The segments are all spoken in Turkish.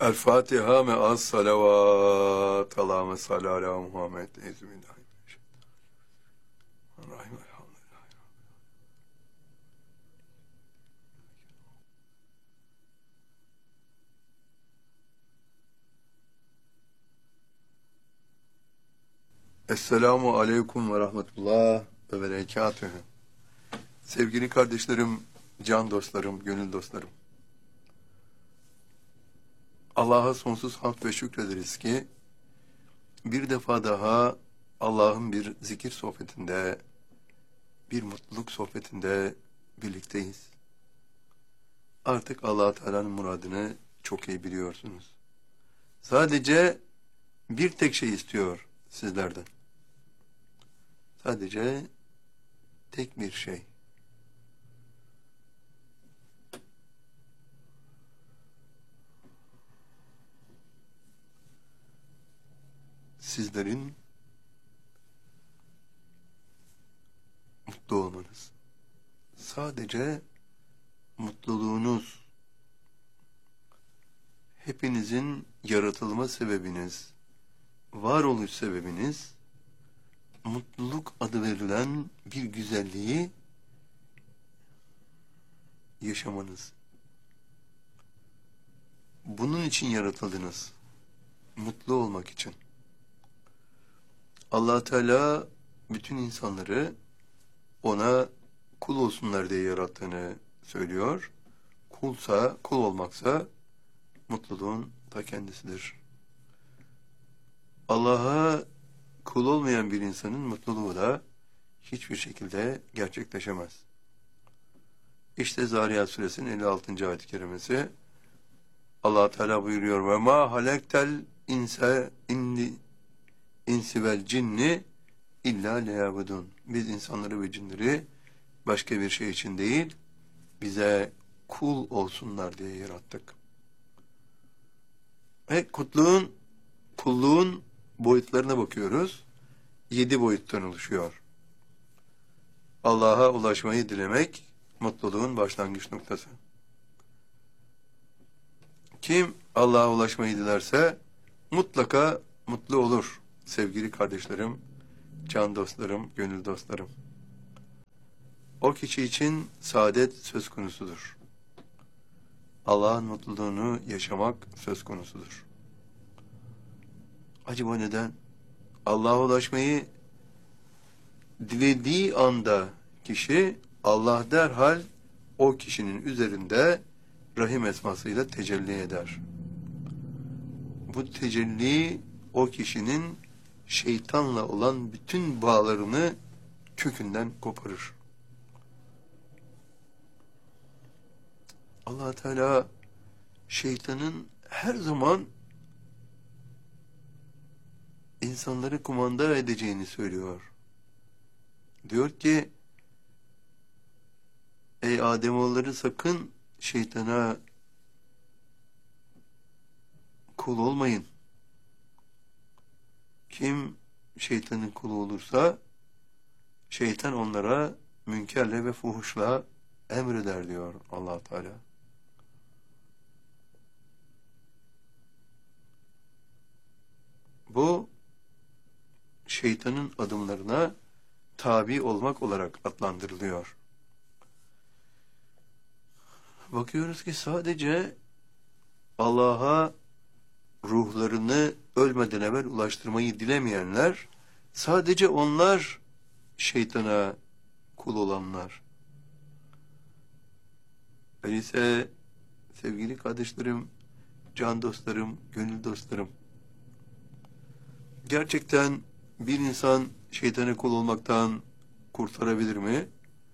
El Fatiha me'as salavat. Allahümme salli ala Muhammed. Bismillahirrahmanirrahim. Esselamu aleyküm ve rahmetullah ve berekatühü. Sevgili kardeşlerim, can dostlarım, gönül dostlarım. Allah'a sonsuz hamd ve şükrederiz ki bir defa daha Allah'ın bir zikir sohbetinde, bir mutluluk sohbetinde birlikteyiz. Artık Allah-u Teala'nın muradını çok iyi biliyorsunuz. Sadece bir tek şey istiyor sizlerden. Sadece tek bir şey. Sizlerin mutlu olmanız. Sadece mutluluğunuz, hepinizin yaratılma sebebiniz, varoluş sebebiniz, mutluluk adı verilen bir güzelliği yaşamanız. Bunun için yaratıldınız. Mutlu olmak için. Allah Teala bütün insanları ona kul olsunlar diye yarattığını söylüyor. Kul olmaksa mutluluğun ta kendisidir. Allah'a kul olmayan bir insanın mutluluğu da hiçbir şekilde gerçekleşemez. İşte Zariyat Suresinin 56. ayet-i kerimesi. Allah Teala buyuruyor: "Ve ma halaktel insi vel cinni illa liyabudun." Biz insanları ve cinleri başka bir şey için değil, bize kul olsunlar diye yarattık. Ve kulluğun boyutlarına bakıyoruz. 7 boyuttan oluşuyor. Allah'a ulaşmayı dilemek, mutluluğun başlangıç noktası. Kim Allah'a ulaşmayı dilerse mutlaka mutlu olur. Sevgili kardeşlerim, can dostlarım, gönül dostlarım. O kişi için saadet söz konusudur. Allah'ın mutluluğunu yaşamak söz konusudur. Acaba neden? Allah'a ulaşmayı dilediği anda kişi, Allah derhal o kişinin üzerinde Rahim esmasıyla tecelli eder. Bu tecelli o kişinin şeytanla olan bütün bağlarını kökünden koparır. Allah Teala şeytanın her zaman insanları kumanda edeceğini söylüyor. Diyor ki: "Ey Ademoğulları, sakın şeytana kul olmayın. Kim şeytanın kulu olursa şeytan onlara münkerle ve fuhuşla emreder," diyor Allah Teala. Bu şeytanın adımlarına tabi olmak olarak adlandırılıyor. Bakıyoruz ki sadece Allah'a ruhlarını ölmeden evvel ulaştırmayı dilemeyenler, sadece onlar şeytana kul olanlar. Öyleyse sevgili kardeşlerim, can dostlarım, gönül dostlarım, gerçekten bir insan şeytana kul olmaktan kurtarabilir mi?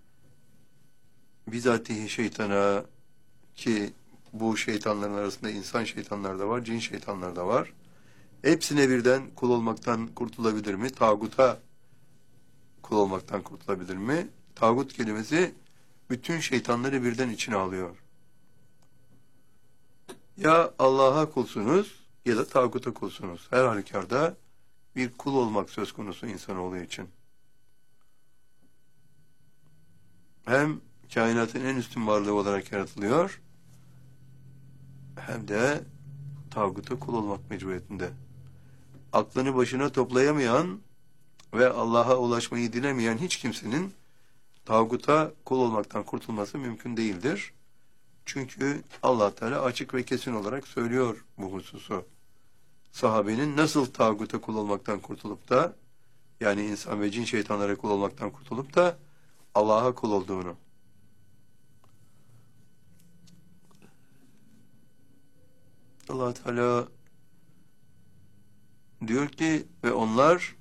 Bizatihi şeytana, ki bu şeytanların arasında insan şeytanlar da var, cin şeytanlar da var. Hepsine birden kul olmaktan kurtulabilir mi? Tağuta kul olmaktan kurtulabilir mi? Tağut kelimesi bütün şeytanları birden içine alıyor. Ya Allah'a kulsunuz ya da tağuta kulsunuz. Her halükarda bir kul olmak söz konusu insanoğlu için. Hem kainatın en üstün varlığı olarak yaratılıyor, hem de tağuta kul olmak mecburiyetinde. Aklını başına toplayamayan ve Allah'a ulaşmayı dilemeyen hiç kimsenin tağuta kul olmaktan kurtulması mümkün değildir. Çünkü Allah Teala açık ve kesin olarak söylüyor bu hususu. Sahabenin nasıl tağuta kul olmaktan kurtulup da, yani insan ve cin şeytanlara kul olmaktan kurtulup da Allah'a kul olduğunu. Allah Teala diyor ki ve onlar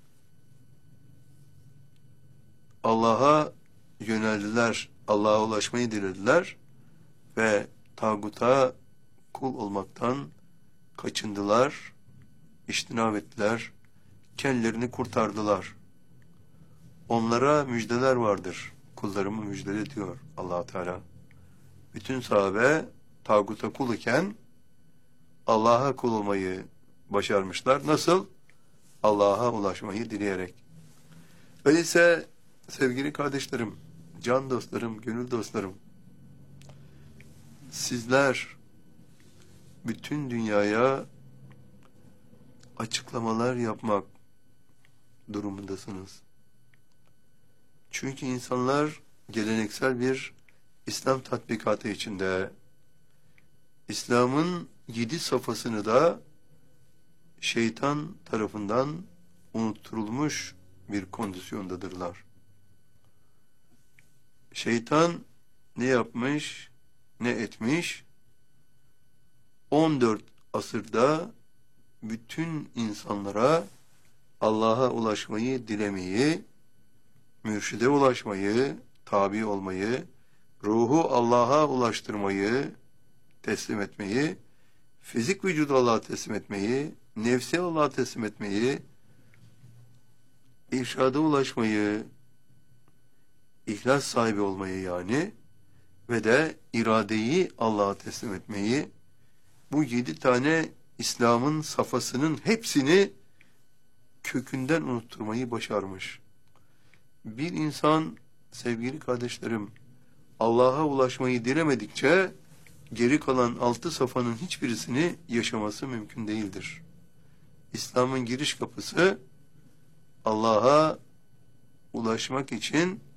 Allah'a yöneldiler, Allah'a ulaşmayı dilediler ve tağuta kul olmaktan kaçındılar, içtinab ettiler, kendilerini kurtardılar. Onlara müjdeler vardır. Kullarımı müjdele diyor Allah Teala. Bütün sahabe tağuta kul iken Allah'a kul olmayı başarmışlar. Nasıl? Allah'a ulaşmayı dileyerek. Öyleyse sevgili kardeşlerim, can dostlarım, gönül dostlarım, sizler bütün dünyaya açıklamalar yapmak durumundasınız. Çünkü insanlar geleneksel bir İslam tatbikatı içinde, İslam'ın 7 safhasını da şeytan tarafından unutturulmuş bir kondisyondadırlar. Şeytan ne yapmış, ne etmiş? 14 asırda bütün insanlara Allah'a ulaşmayı dilemeyi, mürşide ulaşmayı, tabi olmayı, ruhu Allah'a ulaştırmayı, teslim etmeyi, fizik vücudu Allah'a teslim etmeyi, nefsi Allah'a teslim etmeyi, irşada ulaşmayı, ihlas sahibi olmayı yani ve de iradeyi Allah'a teslim etmeyi, bu 7 tane İslam'ın safhasının hepsini kökünden unutturmayı başarmış. Bir insan, sevgili kardeşlerim, Allah'a ulaşmayı dilemedikçe geri kalan 6 safhanın hiçbirisini yaşaması mümkün değildir. İslam'ın giriş kapısı Allah'a ulaşmak için